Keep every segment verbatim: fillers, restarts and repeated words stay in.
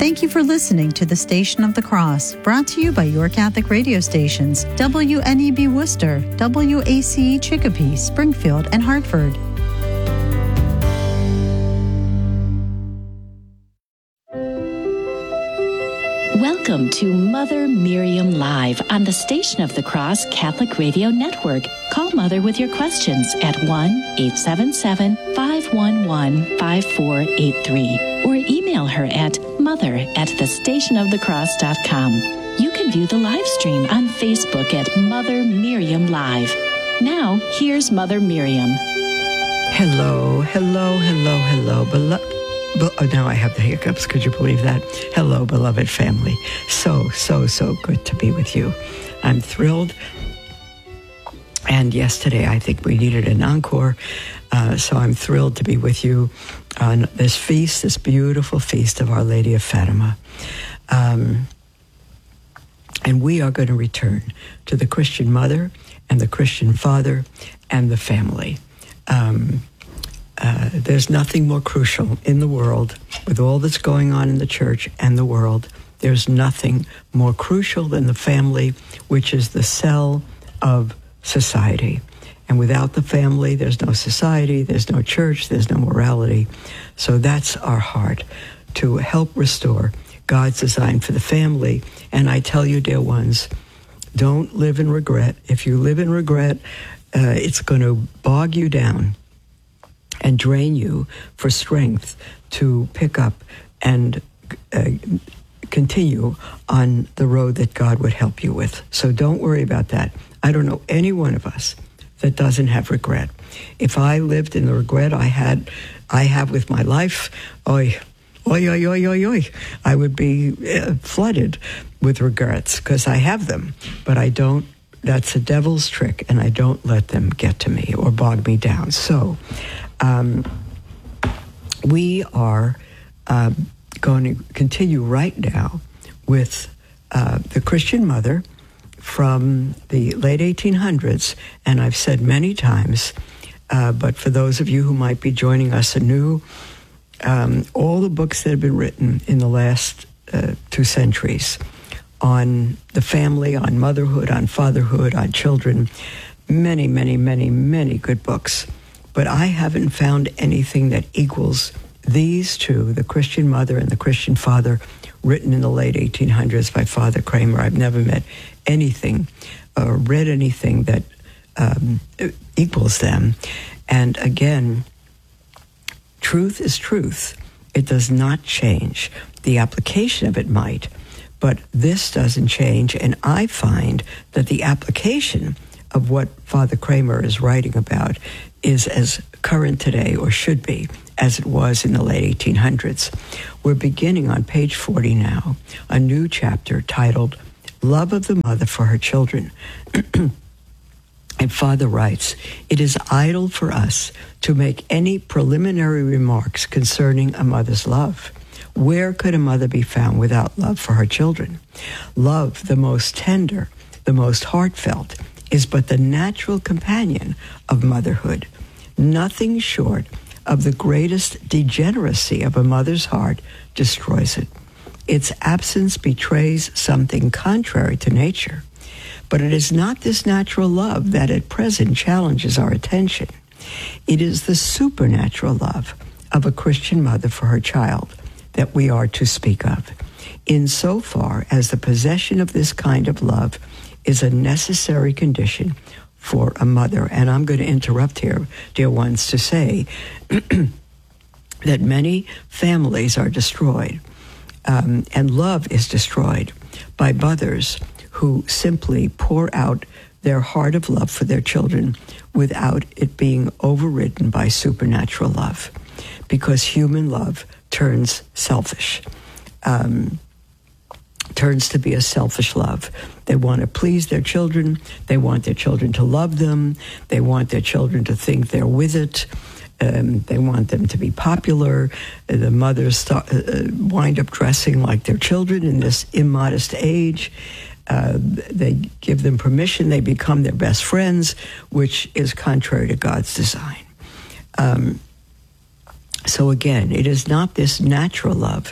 Thank you for listening to the Station of the Cross, brought to you by your Catholic radio stations, W N E B Worcester, W A C E Chicopee, Springfield, and Hartford. Welcome to Mother Miriam Live on the Station of the Cross Catholic Radio Network. Call Mother with your questions at one eight seven seven, five one one, five four eight three or email her at mother at the station of the cross dot com. You can view the live stream on Facebook at Mother Miriam Live. Now, here's Mother Miriam. Hello, hello, hello, hello, beloved. But oh, now I have the hiccups. Could you believe that? Hello, beloved family. So, so, so good to be with you. I'm thrilled. And yesterday, I think we needed an encore. Uh, so I'm thrilled to be with you on this feast, this beautiful feast of Our Lady of Fatima. Um, and we are going to return to the Christian mother and the Christian father and the family. Um Uh, there's nothing more crucial in the world, with all that's going on in the church and the world, there's nothing more crucial than the family, which is the cell of society. And without the family, there's no society, there's no church, there's no morality. So that's our heart, to help restore God's design for the family. And I tell you, dear ones, don't live in regret. If you live in regret, uh, it's going to bog you down and drain you for strength to pick up and uh, continue on the road that God would help you with. So don't worry about that. I don't know any one of us that doesn't have regret. If I lived in the regret I had, I have with my life, oi, oi, oi, oi, oi, oi, I would be uh, flooded with regrets, because I have them, but I don't. That's a devil's trick, and I don't let them get to me or bog me down. So um, we are uh, going to continue right now with uh, the Christian mother from the late eighteen hundreds, and I've said many times, uh, but for those of you who might be joining us anew, um, all the books that have been written in the last uh, two centuries on the family, on motherhood, on fatherhood, on children, many, many, many, many good books. But I haven't found anything that equals these two, the Christian mother and the Christian father, written in the late eighteen hundreds by Father Kramer. I've never met anything or read anything that um, equals them. And again, truth is truth. It does not change. The application of it might, but this doesn't change. And I find that the application of what Father Kramer is writing about is as current today, or should be, as it was in the late eighteen hundreds. We're beginning on page forty now, a new chapter titled Love of the Mother for Her Children. And Father writes, "It is idle for us to make any preliminary remarks concerning a mother's love. Where could a mother be found without love for her children? Love, the most tender, the most heartfelt, is but the natural companion of motherhood. Nothing short of the greatest degeneracy of a mother's heart destroys it. Its absence betrays something contrary to nature. But it is not this natural love that at present challenges our attention. It is the supernatural love of a Christian mother for her child that we are to speak of, insofar as the possession of this kind of love is a necessary condition for a mother." And I'm going to interrupt here, dear ones, to say that many families are destroyed, um, and love is destroyed by mothers who simply pour out their heart of love for their children without it being overridden by supernatural love, because human love turns selfish, um, turns to be a selfish love. They want to please their children. They want their children to love them. They want their children to think they're with it. Um, they want them to be popular. The mothers start, uh, wind up dressing like their children in this immodest age. Uh, they give them permission. They become their best friends, which is contrary to God's design. Um, so again, it is not this natural love,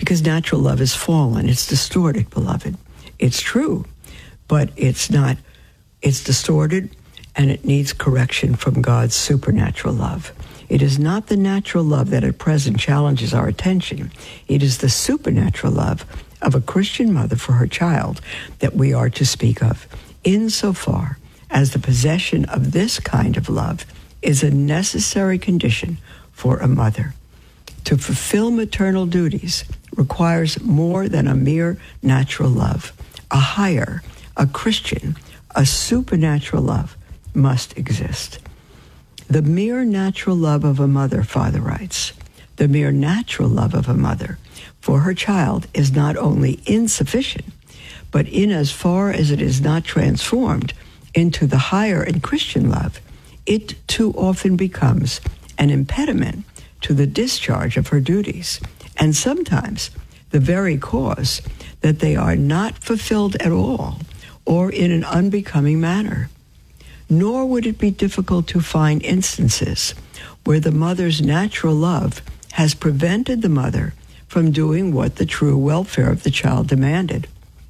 because natural love is fallen. It's distorted, beloved. It's true, but it's not, it's distorted, and it needs correction from God's supernatural love. It is not the natural love that at present challenges our attention. It is the supernatural love of a Christian mother for her child that we are to speak of, insofar as the possession of this kind of love is a necessary condition for a mother. To fulfill maternal duties requires more than a mere natural love. A higher, a Christian, a supernatural love must exist. The mere natural love of a mother, Father writes, the mere natural love of a mother for her child is not only insufficient, but in as far as it is not transformed into the higher and Christian love, it too often becomes an impediment to the discharge of her duties, and sometimes the very cause that they are not fulfilled at all or in an unbecoming manner. Nor would it be difficult to find instances where the mother's natural love has prevented the mother from doing what the true welfare of the child demanded.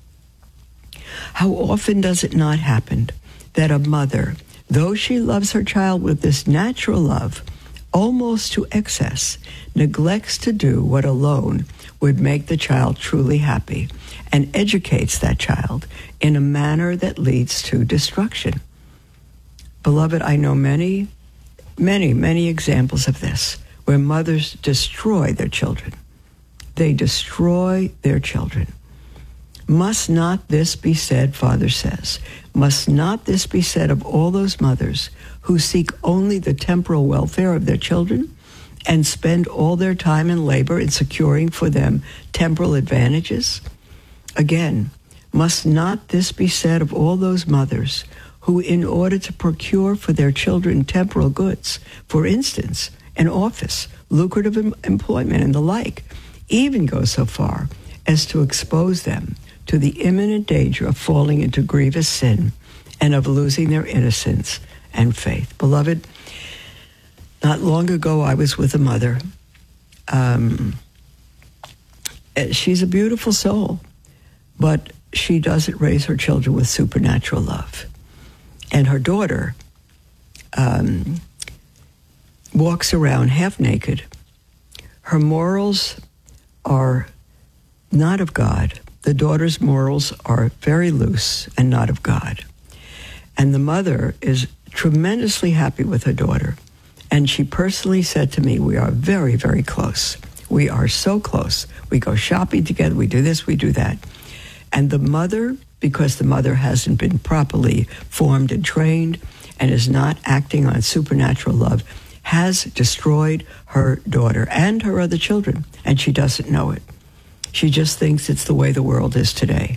How often does it not happen that a mother, though she loves her child with this natural love, almost to excess, neglects to do what alone would make the child truly happy, and educates that child in a manner that leads to destruction? Beloved, I know many, many, many examples of this, where mothers destroy their children. They destroy their children. Must not this be said, Father says, must not this be said of all those mothers who seek only the temporal welfare of their children and spend all their time and labor in securing for them temporal advantages? Again, must not this be said of all those mothers who, in order to procure for their children temporal goods, for instance, an office, lucrative em- employment, and the like, even go so far as to expose them to the imminent danger of falling into grievous sin and of losing their innocence and faith? Beloved, not long ago I was with a mother. Um, she's a beautiful soul, but she doesn't raise her children with supernatural love. And her daughter um, walks around half naked. Her morals are not of God. The daughter's morals are very loose and not of God. And the mother is tremendously happy with her daughter. And she personally said to me, we are very, very close. We are so close. We go shopping together. We do this, we do that. And the mother, because the mother hasn't been properly formed and trained and is not acting on supernatural love, has destroyed her daughter and her other children, and she doesn't know it. She just thinks it's the way the world is today.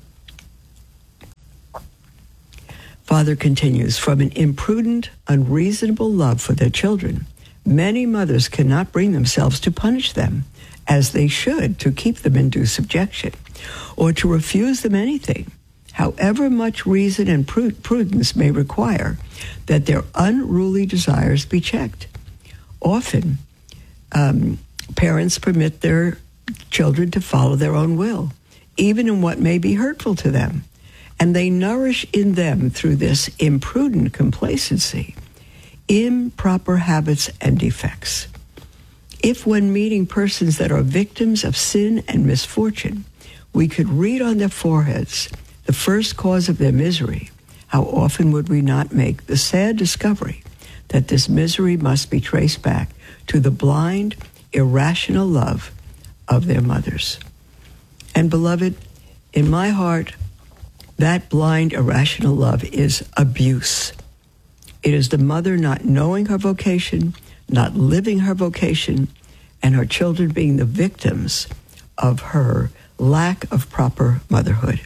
Father continues, from an imprudent, unreasonable love for their children, many mothers cannot bring themselves to punish them as they should, to keep them in due subjection, or to refuse them anything, however much reason and prudence may require that their unruly desires be checked. Often, um, parents permit their children to follow their own will, even in what may be hurtful to them, and they nourish in them, through this imprudent complacency, improper habits and defects. If, when meeting persons that are victims of sin and misfortune, we could read on their foreheads the first cause of their misery, how often would we not make the sad discovery that this misery must be traced back to the blind, irrational love of their mothers? And beloved, in my heart, that blind, irrational love is abuse. It is the mother not knowing her vocation, not living her vocation, and her children being the victims of her lack of proper motherhood.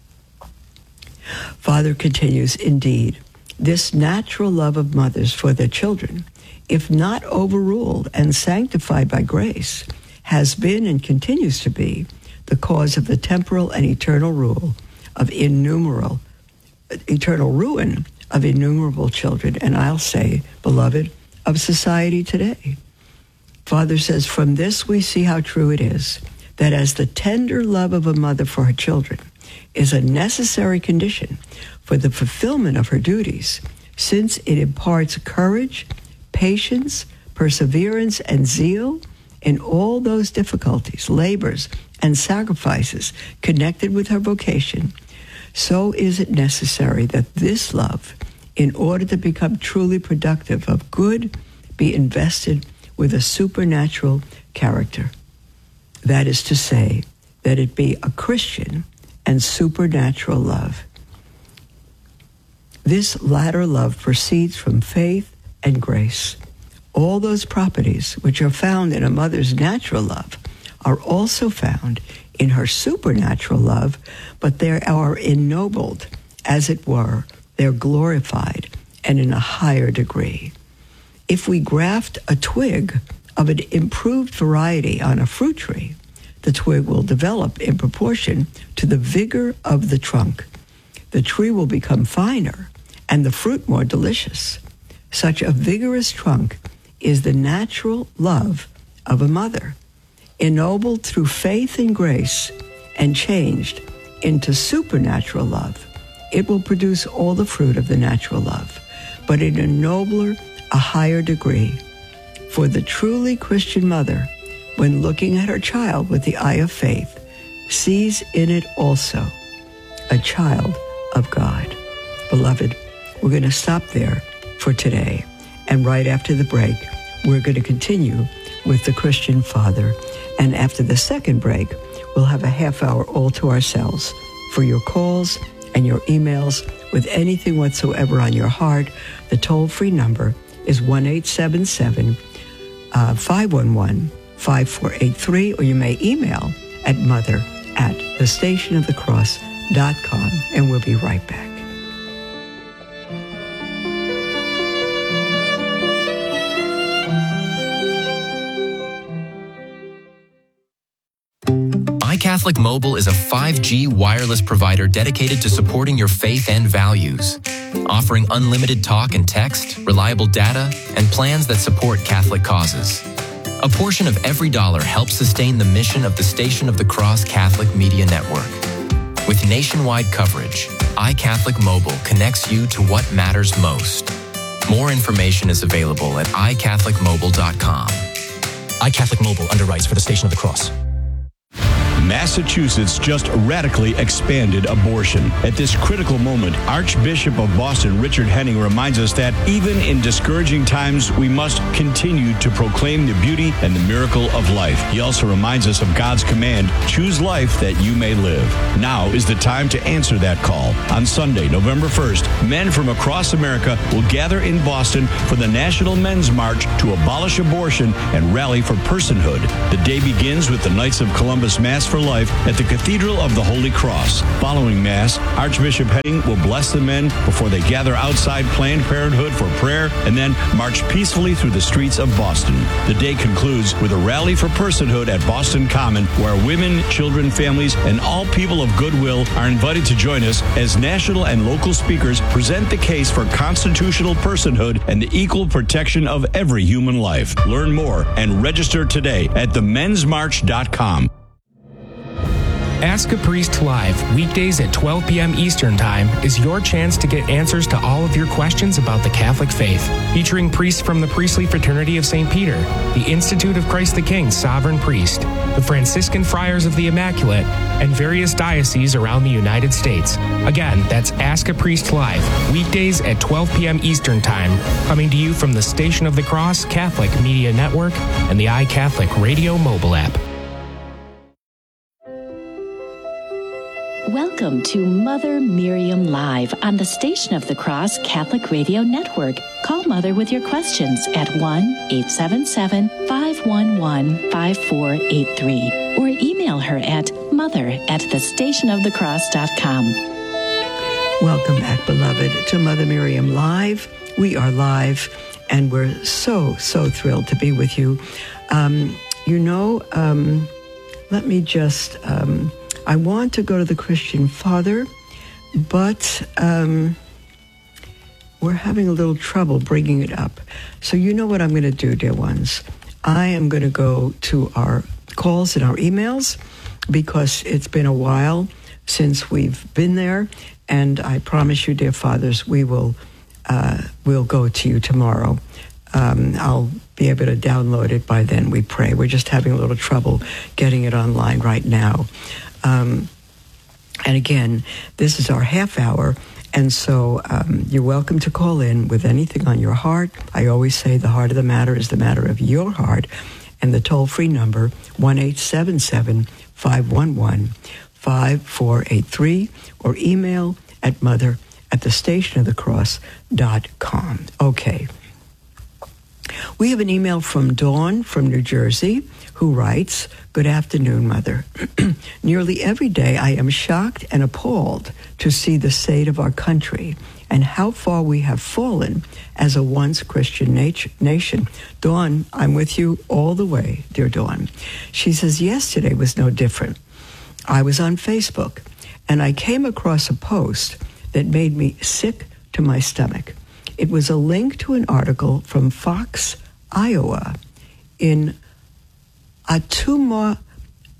Father continues, indeed, this natural love of mothers for their children, if not overruled and sanctified by grace, has been and continues to be the cause of the temporal and eternal rule of innumerable, eternal ruin of innumerable children, and I'll say, beloved, of society today. Father says, from this we see how true it is that as the tender love of a mother for her children is a necessary condition for the fulfillment of her duties, since it imparts courage, patience, perseverance, and zeal in all those difficulties, labors, and sacrifices connected with her vocation, so is it necessary that this love, in order to become truly productive of good, be invested with a supernatural character. That is to say, that it be a Christian and supernatural love. This latter love proceeds from faith and grace. All those properties which are found in a mother's natural love are also found in her supernatural love, but they are ennobled, as it were, they're glorified, and in a higher degree. If we graft a twig of an improved variety on a fruit tree, the twig will develop in proportion to the vigor of the trunk. The tree will become finer and the fruit more delicious. Such a vigorous trunk is the natural love of a mother, ennobled through faith and grace and changed into supernatural love. It will produce all the fruit of the natural love, but in a nobler, a higher degree. For the truly Christian mother, when looking at her child with the eye of faith, sees in it also a child of God. Beloved, we're going to stop there for today. And right after the break, we're going to continue with the Christian father. And after the second break, we'll have a half hour all to ourselves for your calls and your emails with anything whatsoever on your heart. The toll-free number is one eight seven seven, five one one, five four eight three, or you may email at mother at the station of the cross dot com, and we'll be right back. iCatholic Mobile is a five G wireless provider dedicated to supporting your faith and values, offering unlimited talk and text, reliable data, and plans that support Catholic causes. A portion of every dollar helps sustain the mission of the Station of the Cross Catholic Media Network. With nationwide coverage, iCatholic Mobile connects you to what matters most. More information is available at i catholic mobile dot com. iCatholic Mobile underwrites for the Station of the Cross. Massachusetts just radically expanded abortion. At this critical moment, Archbishop of Boston Richard Henning reminds us that even in discouraging times, we must continue to proclaim the beauty and the miracle of life. He also reminds us of God's command, choose life that you may live. Now is the time to answer that call. On Sunday, November first, men from across America will gather in Boston for the National Men's March to abolish abortion and rally for personhood. The day begins with the Knights of Columbus Mass for Life at the Cathedral of the Holy Cross. Following Mass, Archbishop Henning will bless the men before they gather outside Planned Parenthood for prayer and then march peacefully through the streets of Boston. The day concludes with a rally for personhood at Boston Common, where women, children, families, and all people of goodwill are invited to join us as national and local speakers present the case for constitutional personhood and the equal protection of every human life. Learn more and register today at the men's march dot com. Ask a Priest Live, weekdays at twelve p.m. Eastern Time, is your chance to get answers to all of your questions about the Catholic faith. Featuring priests from the Priestly Fraternity of Saint Peter, the Institute of Christ the King Sovereign Priest, the Franciscan Friars of the Immaculate, and various dioceses around the United States. Again, that's Ask a Priest Live, weekdays at twelve p.m. Eastern Time, coming to you from the Station of the Cross Catholic Media Network and the iCatholic Radio mobile app. Welcome to Mother Miriam Live on the Station of the Cross Catholic Radio Network. Call Mother with your questions at one eight seven seven, five one one, five four eight three or email her at mother at the station of the cross dot com. Welcome back, beloved, to Mother Miriam Live. We are live, and we're so, so thrilled to be with you. Um, you know, um, let me just... Um, I want to go to the Christian Father, but um, we're having a little trouble bringing it up. So you know what I'm going to do, dear ones. I am going to go to our calls and our emails, because it's been a while since we've been there. And I promise you, dear fathers, we will uh, we'll go to you tomorrow. Um, I'll be able to download it by then, we pray. We're just having a little trouble getting it online right now. Um, and again, this is our half hour, and so um, you're welcome to call in with anything on your heart. I always say the heart of the matter is the matter of your heart, and the toll-free number, one eight seven seven, five one one, five four eight three, or email at mother at the station of the cross dot com. Okay. We have an email from Dawn from New Jersey who writes, "Good afternoon, Mother. Nearly every day I am shocked and appalled to see the state of our country and how far we have fallen as a once Christian nat- nation." Dawn, I'm with you all the way, dear Dawn. She says, yesterday was no different. I was on Facebook and I came across a post that made me sick to my stomach. It was a link to an article from Fox, Iowa, in Ottumwa,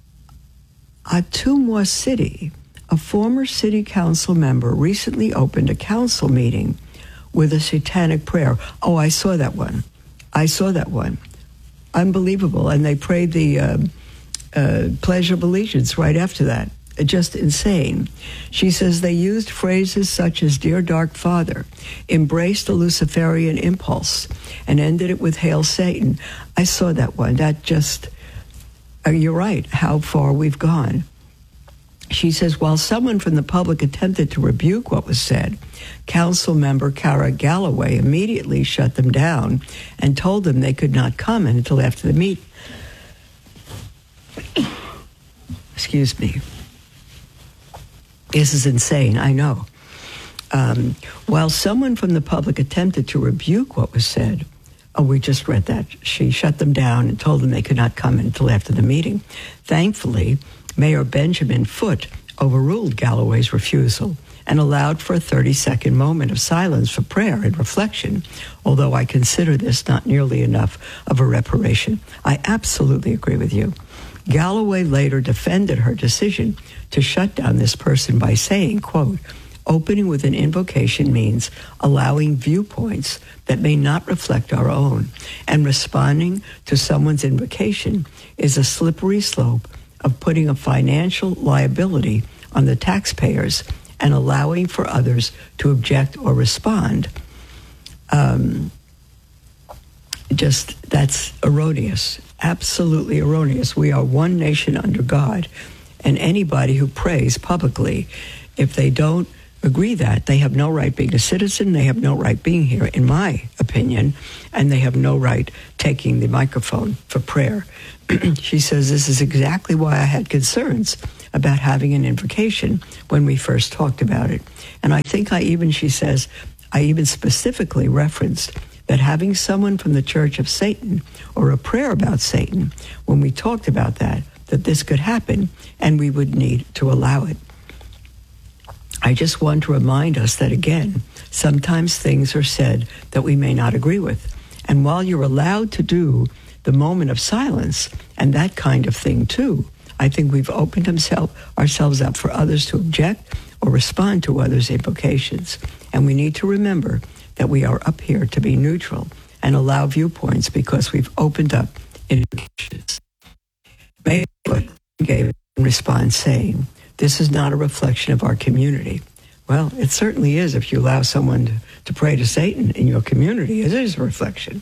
Ottumwa City. A former city council member recently opened a council meeting with a satanic prayer. Oh, I saw that one. I saw that one. Unbelievable. And they prayed the uh, uh, Pledge of Allegiance right after that. Just insane. She says they used phrases such as "Dear Dark Father," embraced the Luciferian impulse, and ended it with "Hail Satan." I saw that one. That just, uh, you're right, how far we've gone. She says, while someone from the public attempted to rebuke what was said, council member Cara Galloway immediately shut them down and told them they could not comment until after the meet. Excuse me. This is insane, I know. Um, while someone from the public attempted to rebuke what was said, oh, we just read that, she shut them down and told them they could not come until after the meeting. Thankfully, Mayor Benjamin Foote overruled Galloway's refusal and allowed for a thirty-second moment of silence for prayer and reflection, although I consider this not nearly enough of a reparation. I absolutely agree with you. Galloway later defended her decision to shut down this person by saying, quote, "Opening with an invocation means allowing viewpoints that may not reflect our own, and responding to someone's invocation is a slippery slope of putting a financial liability on the taxpayers and allowing for others to object or respond." Um, just, that's erroneous. Absolutely erroneous. We are one nation under God, and anybody who prays publicly, if they don't agree that, they have no right being a citizen, they have no right being here, in my opinion, and they have no right taking the microphone for prayer. She says, this is exactly why I had concerns about having an invocation when we first talked about it. And I think I even, she says, I even specifically referenced that having someone from the Church of Satan or a prayer about Satan, when we talked about that, that this could happen and we would need to allow it. I just want to remind us that, again, sometimes things are said that we may not agree with. And while you're allowed to do the moment of silence and that kind of thing too, I think we've opened himself, ourselves up for others to object or respond to others' invocations. And we need to remember that we are up here to be neutral and allow viewpoints because we've opened up invocations. May gave in response saying, "This is not a reflection of our community." Well, it certainly is if you allow someone to, to pray to Satan in your community. It is a reflection.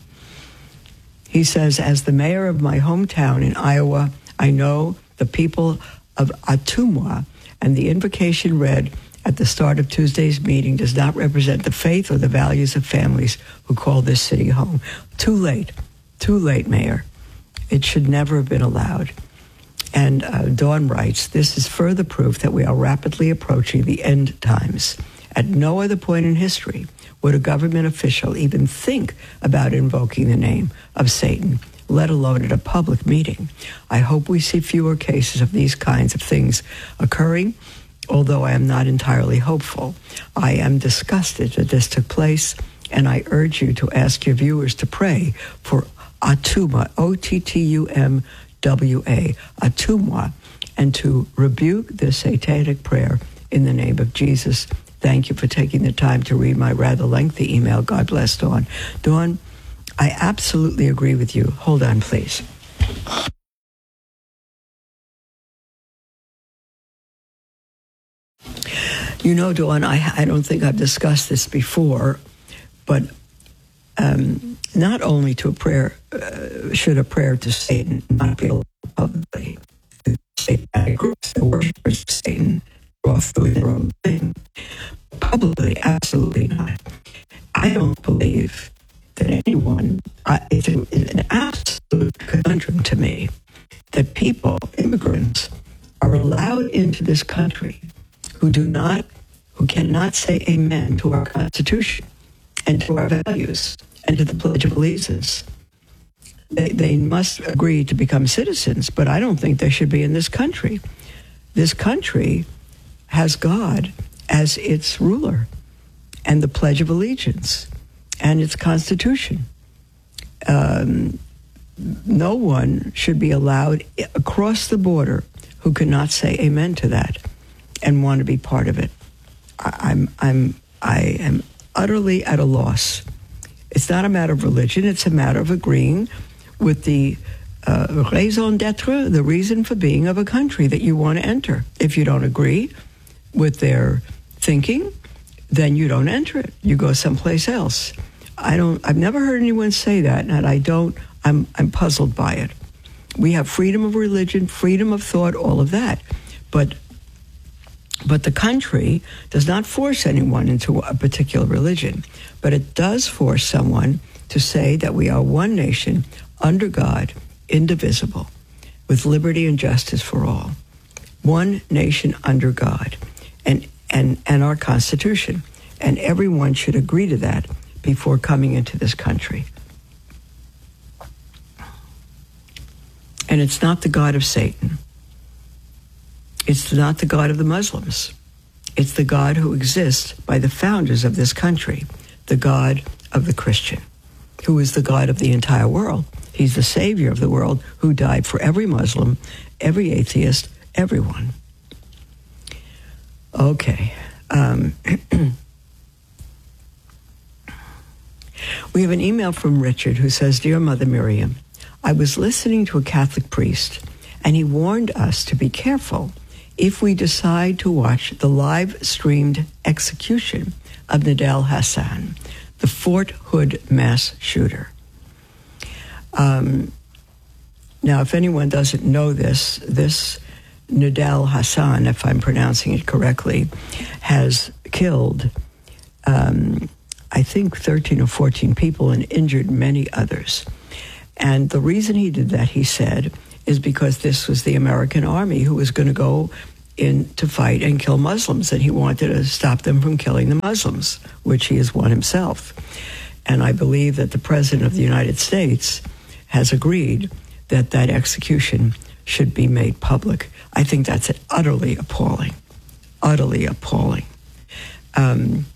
He says, "As the mayor of my hometown in Iowa, I know the people of Ottumwa, and the invocation read at the start of Tuesday's meeting does not represent the faith or the values of families who call this city home." Too late. Too late, Mayor. It should never have been allowed. And uh, Dawn writes, "This is further proof that we are rapidly approaching the end times. At no other point in history would a government official even think about invoking the name of Satan, let alone at a public meeting. I hope we see fewer cases of these kinds of things occurring, although I am not entirely hopeful. I am disgusted that this took place, and I urge you to ask your viewers to pray for Ottumwa, O T T U M W A, atumwa, and to rebuke this satanic prayer in the name of Jesus. Thank you for taking the time to read my rather lengthy email. God bless Dawn. Dawn, I absolutely agree with you. Hold on, please. You know, Dawn, I, I don't think I've discussed this before, but um, not only to a prayer, uh, should a prayer to Satan not be allowed publicly. Satanic groups, the worshippers of Satan, go off doing their own thing. Publicly, absolutely not. I don't believe that anyone, uh, it's, an, it's an absolute conundrum to me that people, immigrants, are allowed into this country who do not, who cannot say amen to our Constitution and to our values and to the Pledge of Allegiance. They, they must agree to become citizens, but I don't think they should be in this country. This country has God as its ruler and the Pledge of Allegiance and its Constitution. Um, no one should be allowed across the border who cannot say amen to that and want to be part of it. I, I'm, I'm, I am utterly at a loss. It's not a matter of religion. It's a matter of agreeing with the uh, raison d'etre, the reason for being of a country that you want to enter. If you don't agree with their thinking, then you don't enter it. You go someplace else. I don't. I've never heard anyone say that, and I don't. I'm. I'm puzzled by it. We have freedom of religion, freedom of thought, all of that, but. But the country does not force anyone into a particular religion, but it does force someone to say that we are one nation under God, indivisible, with liberty and justice for all. One nation under God and, and, and our Constitution. And everyone should agree to that before coming into this country. And it's not the God of Satan. It's not the God of the Muslims. It's the God who exists by the founders of this country, the God of the Christian, who is the God of the entire world. He's the Savior of the world who died for every Muslim, every atheist, everyone. Okay. Um, we have an email from Richard who says, Dear Mother Miriam, I was listening to a Catholic priest, and he warned us to be careful if we decide to watch the live-streamed execution of Nidal Hasan, the Fort Hood mass shooter. Um, now, if anyone doesn't know this, this Nidal Hasan, if I'm pronouncing it correctly, has killed, um, I think, thirteen or fourteen people and injured many others. And the reason he did that, he said, is because this was the American army who was going to go in to fight and kill Muslims, and he wanted to stop them from killing the Muslims, which he is one himself. And I believe that the President of the United States has agreed that that execution should be made public. I think that's utterly appalling, utterly appalling. Um,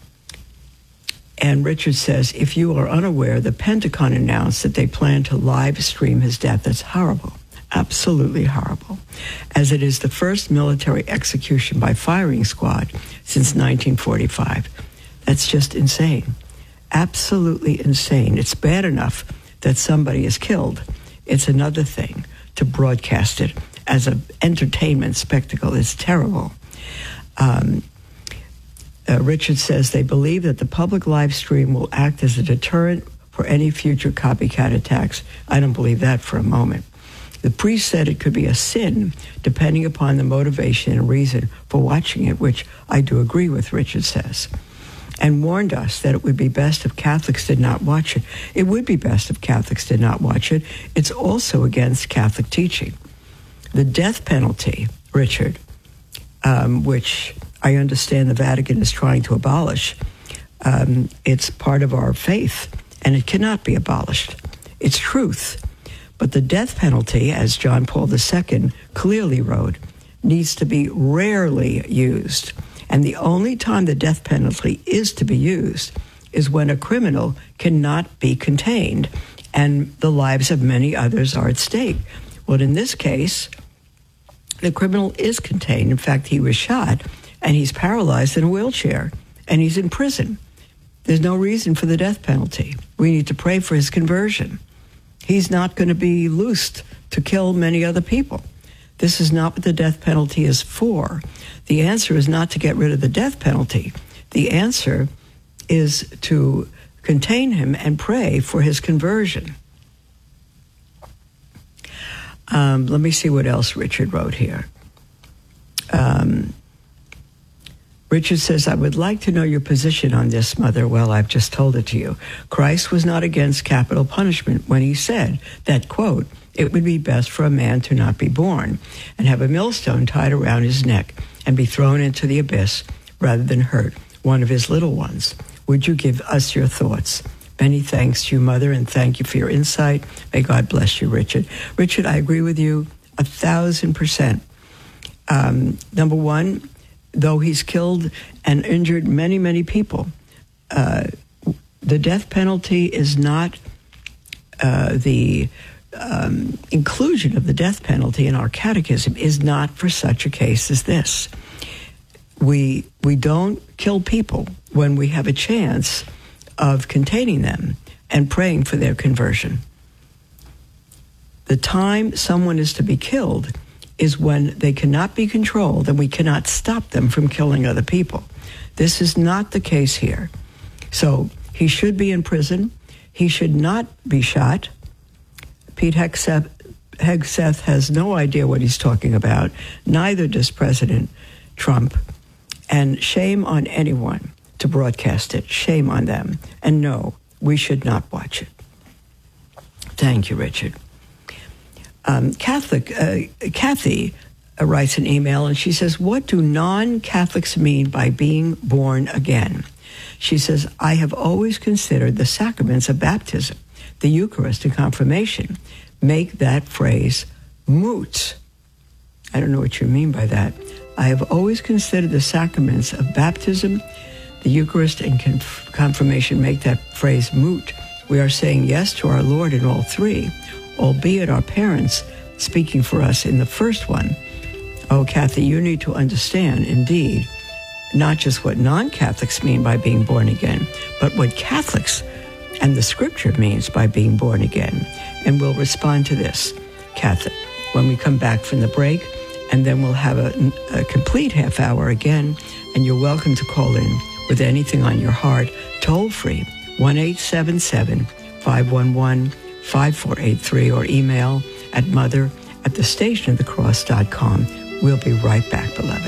and Richard says, if you are unaware, the Pentagon announced that they plan to live stream his death. That's horrible. Absolutely horrible, as it is the first military execution by firing squad since nineteen forty-five. That's just insane. Absolutely insane. It's bad enough that somebody is killed. It's another thing to broadcast it as an entertainment spectacle. It's terrible. Um, uh, Richard says they believe that the public live stream will act as a deterrent for any future copycat attacks. I don't believe that for a moment. The priest said it could be a sin, depending upon the motivation and reason for watching it, which I do agree with, Richard says, and warned us that it would be best if Catholics did not watch it. It would be best if Catholics did not watch it. It's also against Catholic teaching. The death penalty, Richard, um, which I understand the Vatican is trying to abolish, um, it's part of our faith, and it cannot be abolished. It's truth. But the death penalty, as John Paul the Second clearly wrote, needs to be rarely used. And the only time the death penalty is to be used is when a criminal cannot be contained and the lives of many others are at stake. Well, in this case, the criminal is contained. In fact, he was shot, and he's paralyzed in a wheelchair, and he's in prison. There's no reason for the death penalty. We need to pray for his conversion. He's not going to be loosed to kill many other people. This is not what the death penalty is for. The answer is not to get rid of the death penalty. The answer is to contain him and pray for his conversion. Um, let me see what else Richard wrote here. Um, Richard says, I would like to know your position on this, Mother. Well, I've just told it to you. Christ was not against capital punishment when he said that, quote, it would be best for a man to not be born and have a millstone tied around his neck and be thrown into the abyss rather than hurt one of his little ones. Would you give us your thoughts? Many thanks to you, Mother, and thank you for your insight. May God bless you, Richard. Richard, I agree with you a thousand percent. Um, number one, though he's killed and injured many, many people, uh, the death penalty is not uh, the um, inclusion of the death penalty in our catechism is not for such a case as this. We we don't kill people when we have a chance of containing them and praying for their conversion. The time someone is to be killed is when they cannot be controlled and we cannot stop them from killing other people. This is not the case here. So he should be in prison. He should not be shot. Pete Hegseth, Hegseth has no idea what he's talking about. Neither does President Trump. And shame on anyone to broadcast it. Shame on them. And no, we should not watch it. Thank you, Richard. Um, Catholic uh, Kathy uh, writes an email, and she says, what do non-Catholics mean by being born again? She says, I have always considered the sacraments of baptism, the Eucharist, and confirmation make that phrase moot. I don't know what you mean by that. I have always considered the sacraments of baptism, the Eucharist, and conf- confirmation make that phrase moot. We are saying yes to our Lord in all three, albeit our parents speaking for us in the first one. Oh, Kathy, you need to understand, indeed, not just what non-Catholics mean by being born again, but what Catholics and the Scripture means by being born again. And we'll respond to this, Kathy, when we come back from the break, and then we'll have a, a complete half hour again, and you're welcome to call in with anything on your heart, toll free, one eight seven seven, five one one, five four eight three, or email at mother at the station of the cross dot com. We'll be right back, beloved.